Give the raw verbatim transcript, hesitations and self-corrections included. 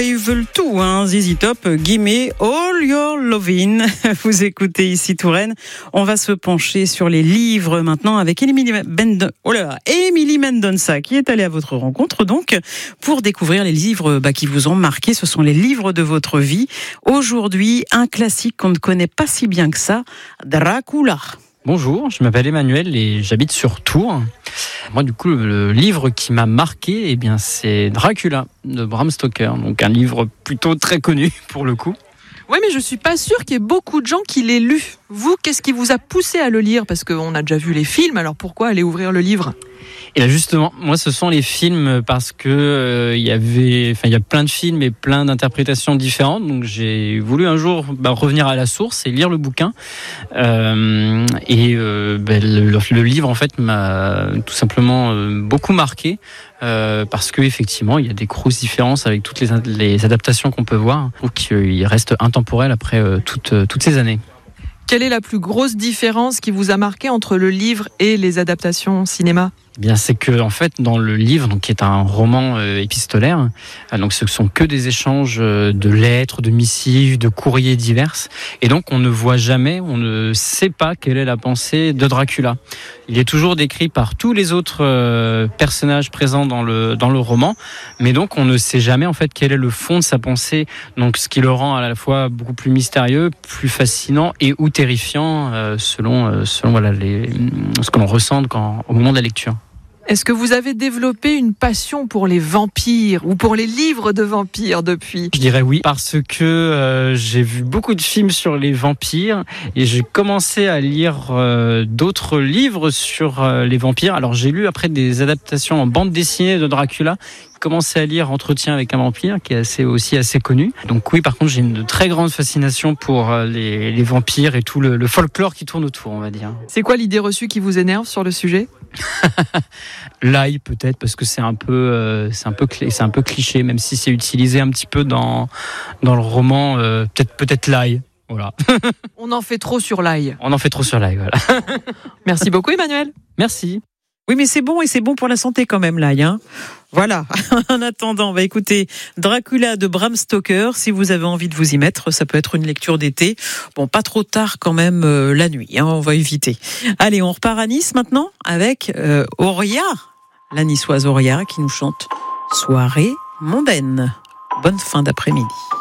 Ils veulent tout, hein, Z Z Top, gimme all your lovin'. Vous écoutez ici Touraine. On va se pencher sur les livres maintenant avec Emily, Bend... oh là là, Emily Mendonça qui est allée à votre rencontre donc pour découvrir les livres bah, qui vous ont marqué. Ce sont les livres de votre vie. Aujourd'hui, un classique qu'on ne connaît pas si bien que ça, Dracula. Bonjour, je m'appelle Emmanuel et j'habite sur Tours. Moi, du coup, le livre qui m'a marqué, eh bien, c'est Dracula de Bram Stoker. Donc, un livre plutôt très connu pour le coup. Oui, mais je suis pas sûre qu'il y ait beaucoup de gens qui l'aient lu. Vous, qu'est-ce qui vous a poussé à le lire ? Parce qu'on a déjà vu les films, alors pourquoi aller ouvrir le livre ? Et là, justement, moi, ce sont les films parce que euh, il y avait, enfin, il y a plein de films et plein d'interprétations différentes. Donc, j'ai voulu un jour bah, revenir à la source et lire le bouquin. Euh, et euh, bah, le, le livre, en fait, m'a tout simplement euh, beaucoup marqué euh, parce que effectivement, il y a des grosses différences avec toutes les, les adaptations qu'on peut voir, ou qu'il reste intemporel après euh, toutes, toutes ces années. Quelle est la plus grosse différence qui vous a marqué entre le livre et les adaptations cinéma ? Eh bien, c'est que en fait, dans le livre, donc qui est un roman euh, épistolaire, euh, donc ce sont que des échanges euh, de lettres, de missives, de courriers divers, et donc on ne voit jamais, on ne sait pas quelle est la pensée de Dracula. Il est toujours décrit par tous les autres euh, personnages présents dans le dans le roman, mais donc on ne sait jamais en fait quel est le fond de sa pensée. Donc, ce qui le rend à la fois beaucoup plus mystérieux, plus fascinant et ou terrifiant euh, selon euh, selon voilà les ce que l'on ressent quand au moment de la lecture. Est-ce que vous avez développé une passion pour les vampires ou pour les livres de vampires depuis ? Je dirais oui, parce que euh, j'ai vu beaucoup de films sur les vampires et j'ai commencé à lire euh, d'autres livres sur euh, les vampires. Alors j'ai lu après des adaptations en bande dessinée de Dracula. J'ai commencé à lire Entretien avec un vampire, qui est assez, aussi assez connu. Donc oui, par contre, j'ai une très grande fascination pour euh, les, les vampires et tout le, le folklore qui tourne autour, on va dire. C'est quoi l'idée reçue qui vous énerve sur le sujet ? L'ail peut-être parce que c'est un peu euh, c'est un peu c'est un peu cliché, même si c'est utilisé un petit peu dans dans le roman, euh, peut-être peut-être l'ail, voilà. On en fait trop sur l'ail. On en fait trop sur l'ail, voilà. Merci beaucoup Emmanuel. Merci. Oui, mais c'est bon et c'est bon pour la santé quand même, l'ail, hein. Voilà. En attendant, on va écouter Dracula de Bram Stoker. Si vous avez envie de vous y mettre, ça peut être une lecture d'été. Bon, pas trop tard quand même euh, la nuit, hein, on va éviter. Allez, on repart à Nice maintenant avec euh, Auria, la niçoise Auria qui nous chante Soirée mondaine. Bonne fin d'après-midi.